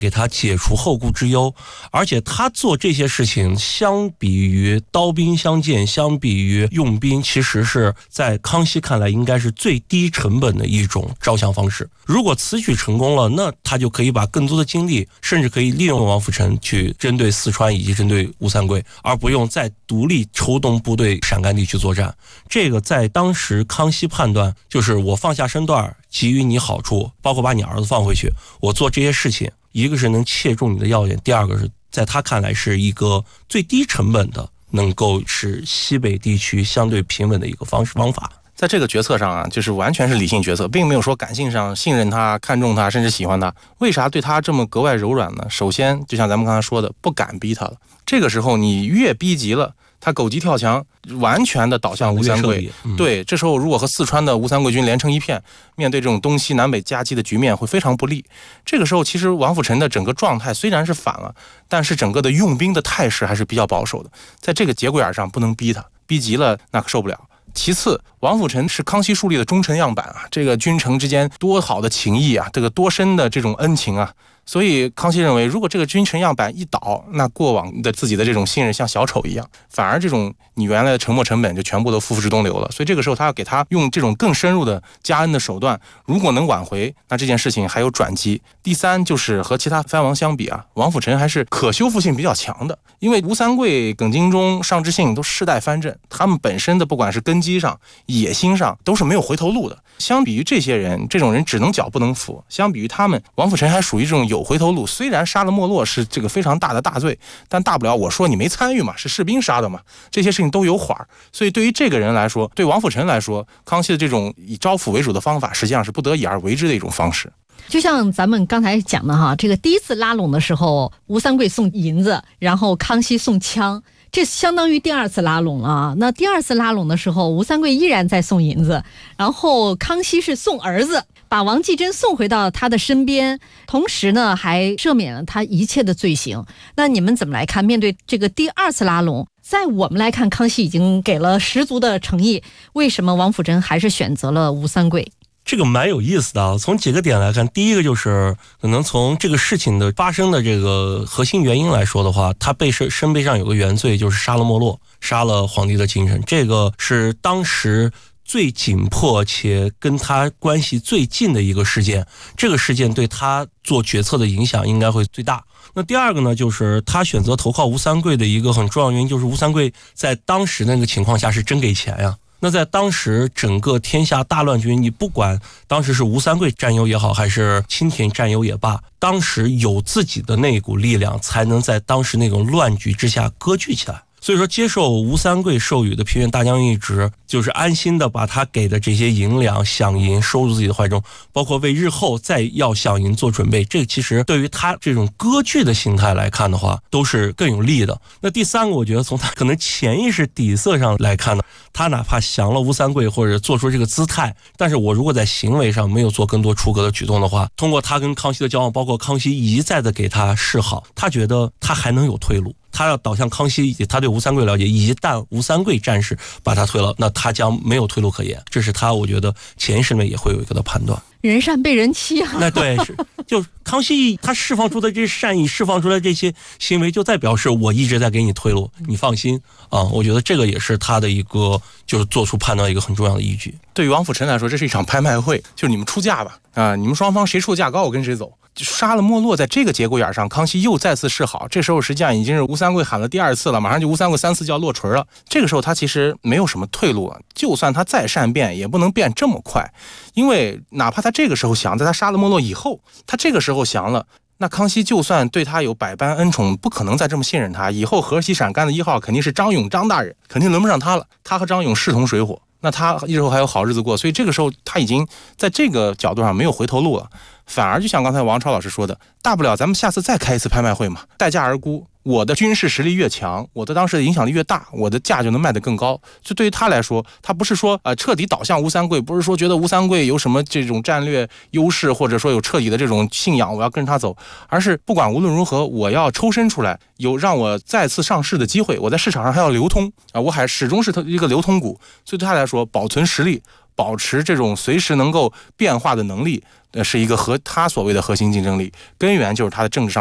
给他解除后顾之忧。而且他做这些事情，相比于刀兵相见，相比于用兵，其实是在康熙看来应该是最低成本的一种招降方式。如果此举成功了，那他就可以把更多的精力，甚至可以利用王辅臣去针对四川以及针对吴三桂，而不用再独立抽动部队陕甘地去作战。这个在当时康熙判断，就是我放下身段给予你好处，包括把你儿子放回去，我做这些事情，一个是能切中你的要点，第二个是在他看来是一个最低成本的，能够使西北地区相对平稳的一个方法。 在这个决策上啊，就是完全是理性决策，并没有说感性上信任他、看重他，甚至喜欢他。为啥对他这么格外柔软呢？首先，就像咱们刚才说的，不敢逼他了。这个时候你越逼急了，他狗急跳墙，完全的倒向吴三桂。对，这时候如果和四川的吴三桂军连成一片，面对这种东西南北夹击的局面会非常不利。这个时候其实王辅臣的整个状态虽然是反了，但是整个的用兵的态势还是比较保守的。在这个节骨眼上不能逼他，逼急了那可受不了。其次，王辅臣是康熙树立的忠臣样板啊，这个君臣之间多好的情谊啊，这个多深的这种恩情啊，所以康熙认为，如果这个君臣样板一倒，那过往的自己的这种信任像小丑一样，反而这种你原来的沉没成本就全部都付之东流了。所以这个时候他要给他用这种更深入的加恩的手段，如果能挽回，那这件事情还有转机。第三，就是和其他藩王相比啊，王辅臣还是可修复性比较强的，因为吴三桂、耿精忠、尚之信都世代藩镇，他们本身的不管是根基上、野心上都是没有回头路的。相比于这些人，这种人只能剿不能服。相比于他们，王辅臣还属于这种有回头路。虽然杀了莫洛是这个非常大的大罪，但大不了我说你没参与嘛，是士兵杀的嘛，这些事情都有缓。所以对于这个人来说，对王辅臣来说，康熙的这种以招抚为主的方法，实际上是不得已而为之的一种方式。 就像咱们刚才讲的哈，这个第一次拉拢的时候，吴三桂送银子，然后康熙送枪，这相当于第二次拉拢了。那第二次拉拢的时候，吴三桂依然在送银子，然后康熙是送儿子，把王继珍送回到他的身边，同时呢还赦免了他一切的罪行。那你们怎么来看？面对这个第二次拉拢，在我们来看，康熙已经给了十足的诚意，为什么王辅臣还是选择了吴三桂？ 这个蛮有意思的啊，从几个点来看，第一个就是可能从这个事情的发生的这个核心原因来说的话，他身背上有个原罪，就是杀了莫洛，杀了皇帝的近臣，这个是当时最紧迫且跟他关系最近的一个事件，这个事件对他做决策的影响应该会最大。那第二个呢，就是他选择投靠吴三桂的一个很重要的原因，就是吴三桂在当时那个情况下是真给钱呀。那在当时整个天下大乱局，你不管当时是吴三桂占优也好，还是清廷占优也罢，当时有自己的那一股力量，才能在当时那种乱局之下割据起来。所以说，接受吴三桂授予的平原大将军一职，就是安心的把他给的这些银两、饷银收入自己的怀中，包括为日后再要饷银做准备。这个其实对于他这种割据的心态来看的话，都是更有利的。那第三个，我觉得从他可能潜意识底色上来看呢，他哪怕降了吴三桂或者做出这个姿态，但是我如果在行为上没有做更多出格的举动的话，通过他跟康熙的交往，包括康熙一再的给他示好，他觉得他还能有退路。他要倒向康熙，以及他对吴三桂了解，一旦吴三桂战士把他推了，那他将没有退路可言。这是他我觉得潜意识里面也会有一个的判断。 人善被人欺啊！ 那对，是就康熙他释放出的这些善意，释放出来这些行为，就在表示我一直在给你退路，你放心啊！我觉得这个也是他的一个就是做出判断一个很重要的依据。 对于王辅臣来说，这是一场拍卖会，就是你们出价吧，你们双方谁出价高，我跟谁走。杀了莫洛，在这个节骨眼上，康熙又再次示好。这时候实际上已经是吴三桂喊了第二次了，马上就吴三桂3次就要落锤了。这个时候他其实没有什么退路了，就算他再善变，也不能变这么快，因为哪怕他这个时候降，在他杀了莫洛以后，他这个时候降了，那康熙就算对他有百般恩宠，不可能再这么信任他。以后河西陕甘的1号肯定是张勇张大人，肯定轮不上他了。他和张勇势同水火，那他日后还有好日子过。所以这个时候他已经在这个角度上没有回头路了。反而就像刚才王超老师说的，大不了咱们下次再开一次拍卖会嘛，待价而沽。我的军事实力越强，我的当时的影响力越大，我的价就能卖得更高。就对于他来说，他不是说彻底倒向吴三桂，不是说觉得吴三桂有什么这种战略优势，或者说有彻底的这种信仰，我要跟着他走，而是不管无论如何，我要抽身出来，有让我再次上市的机会，我在市场上还要流通我还始终是一个流通股。所以对他来说，保存实力，保持这种随时能够变化的能力， 是一个他所谓的核心竞争力，根源就是他的政治上